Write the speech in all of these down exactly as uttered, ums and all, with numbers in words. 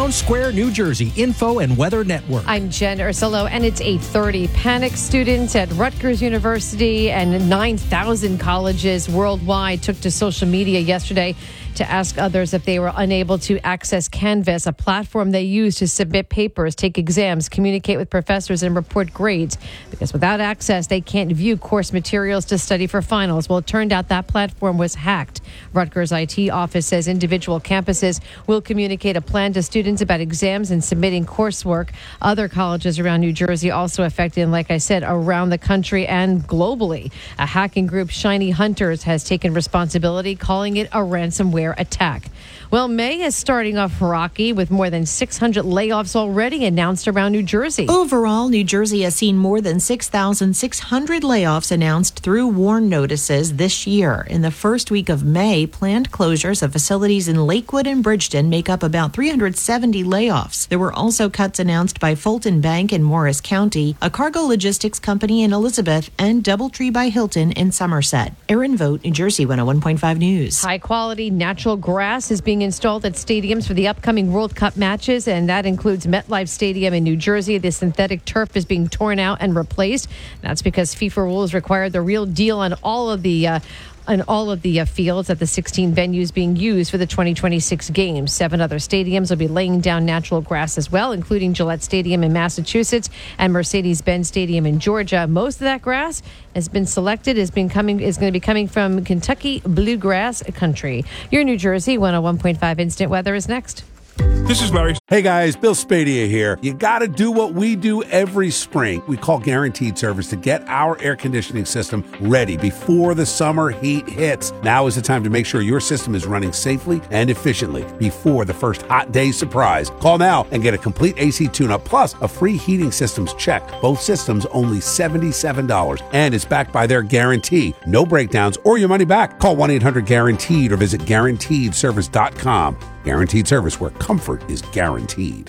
Town Square, New Jersey. Info and Weather Network. I'm Jen Ursulo, and it's eight thirty. Panicked students at Rutgers University and nine thousand colleges worldwide took to social media yesterday to ask others if they were unable to access Canvas, a platform they use to submit papers, take exams, communicate with professors, and report grades. Because without access, they can't view course materials to study for finals. Well, it turned out that platform was hacked. Rutgers I T office says individual campuses will communicate a plan to students about exams and submitting coursework. Other colleges around New Jersey also affected, and like I said, around the country and globally. A hacking group, Shiny Hunters, has taken responsibility, calling it a ransomware attack. Well, May is starting off rocky with more than six hundred layoffs already announced around New Jersey. Overall, New Jersey has seen more than six thousand six hundred layoffs announced through WARN notices this year. In the first week of May, planned closures of facilities in Lakewood and Bridgeton make up about three hundred seventy layoffs. There were also cuts announced by Fulton Bank in Morris County, a cargo logistics company in Elizabeth, and Doubletree by Hilton in Somerset. Erin Vogt, New Jersey one oh one point five News. High-quality natural grass is being installed at stadiums for the upcoming World Cup matches, and that includes MetLife Stadium in New Jersey. The synthetic turf is being torn out and replaced. That's because FIFA rules require the real deal on all of the uh, on all of the uh, fields at the sixteen venues being used for the twenty twenty-six games. Seven other stadiums will be laying down natural grass as well, including Gillette Stadium in Massachusetts and Mercedes-Benz Stadium in Georgia. Most of that grass has been selected, is been coming is going to be coming from Kentucky bluegrass country. Your New Jersey one oh one point five instant weather is next. This is Larry. Hey guys, Bill Spadia here. You got to do what we do every spring. We call Guaranteed Service to get our air conditioning system ready before the summer heat hits. Now is the time to make sure your system is running safely and efficiently before the first hot day surprise. Call now and get a complete A C tune-up plus a free heating systems check. Both systems only seventy-seven dollars, and it's backed by their guarantee. No breakdowns or your money back. Call one eight hundred guaranteed or visit guaranteed service dot com. Guaranteed Service, where comfort is guaranteed.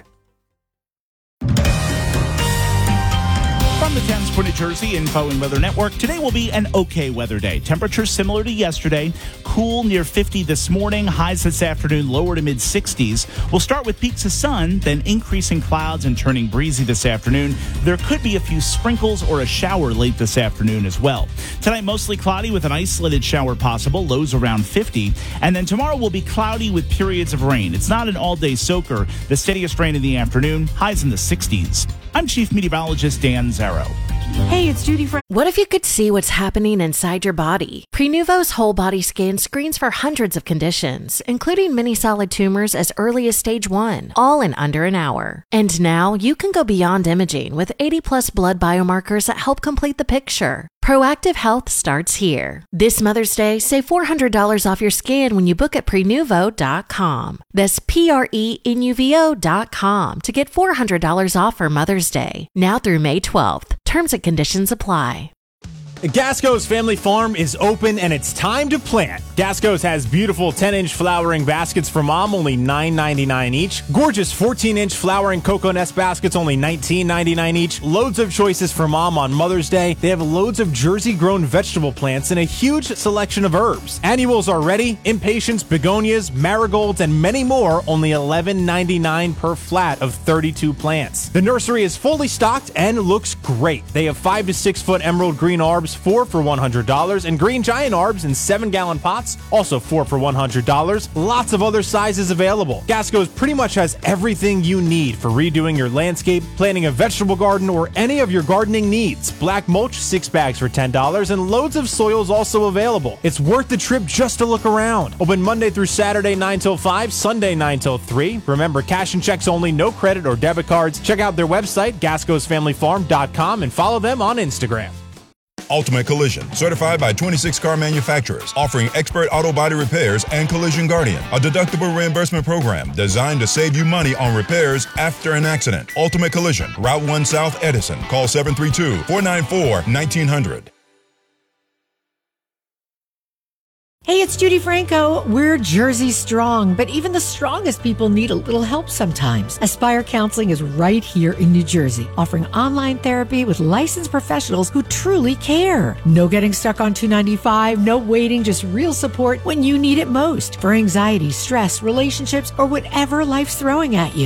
From the Thames for New Jersey Info and Weather Network, today will be an okay weather day. Temperatures similar to yesterday. Cool near fifty this morning. Highs this afternoon lower to mid sixties. We'll start with peaks of sun, then increasing clouds and turning breezy this afternoon. There could be a few sprinkles or a shower late this afternoon as well. Tonight mostly cloudy with an isolated shower possible. Lows around fifty. And then tomorrow will be cloudy with periods of rain. It's not an all-day soaker. The steadiest rain in the afternoon. Highs in the sixties. I'm Chief Meteorologist Dan Zarrow. Hey, it's Judy from... What if you could see what's happening inside your body? Prenuvo's whole body scan screens for hundreds of conditions, including many solid tumors as early as stage one, all in under an hour. And now you can go beyond imaging with eighty plus blood biomarkers that help complete the picture. Proactive health starts here. This Mother's Day, save four hundred dollars off your scan when you book at prenuvo dot com. That's P R E N U V O dot com to get four hundred dollars off for Mother's Day. Now through May twelfth. Terms and conditions apply. Gasco's Family Farm is open and it's time to plant. Gasco's has beautiful ten-inch flowering baskets for mom, only nine ninety-nine each. Gorgeous fourteen-inch flowering cocoa nest baskets, only nineteen ninety-nine each. Loads of choices for mom on Mother's Day. They have loads of Jersey-grown vegetable plants and a huge selection of herbs. Annuals are ready. Impatiens, begonias, marigolds, and many more, only eleven ninety-nine per flat of thirty-two plants. The nursery is fully stocked and looks great. They have five to six foot emerald green arbs, four for one hundred dollars, and green giant arbs in seven gallon pots, also four for one hundred dollars. Lots of other sizes available. Gasco's pretty much has everything you need for redoing your landscape, planting a vegetable garden, or any of your gardening needs. Black mulch, six bags for ten dollars, and loads of soils also available. It's worth the trip just to look around. Open Monday through Saturday, nine till five, Sunday, nine till three. Remember, cash and checks only, no credit or debit cards. Check out their website, gascos family farm dot com, and follow them on Instagram. Ultimate Collision, certified by twenty-six car manufacturers, offering expert auto body repairs and Collision Guardian, a deductible reimbursement program designed to save you money on repairs after an accident. Ultimate Collision, Route one South, Edison. Call seven three two, four nine four, one nine zero zero. Hey, it's Judy Franco. We're Jersey strong, but even the strongest people need a little help sometimes. Aspire Counseling is right here in New Jersey, offering online therapy with licensed professionals who truly care. No getting stuck on two ninety-five, no waiting, just real support when you need it most for anxiety, stress, relationships, or whatever life's throwing at you.